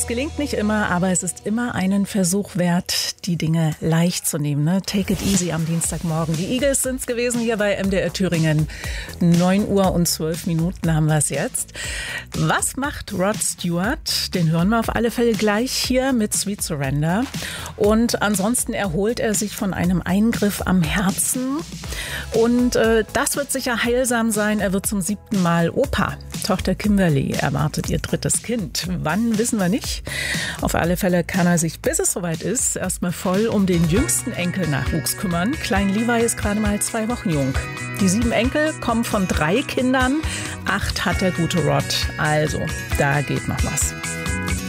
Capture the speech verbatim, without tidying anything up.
gelingt nicht immer, aber es ist immer einen Versuch wert, die Dinge leicht zu nehmen. Ne? Take it easy am Dienstagmorgen. Die Eagles sind es gewesen hier bei M D R Thüringen. neun Uhr und zwölf Minuten haben wir es jetzt. Was macht Rod Stewart? Den hören wir auf alle Fälle gleich hier mit Sweet Surrender. Und ansonsten erholt er sich von einem Eingriff am Herzen. Und äh, das wird sicher heilsam sein. Er wird zum siebten Mal Opa. Tochter Kimberly erwartet ihr drittes Kind. Wann, wissen wir nicht. Auf alle Fälle kann er sich, bis es soweit ist, erstmal voll um den jüngsten Enkelnachwuchs kümmern. Klein Levi ist gerade mal zwei Wochen jung. Die sieben Enkel kommen von drei Kindern. Acht hat der gute Rod. Also, da geht noch was.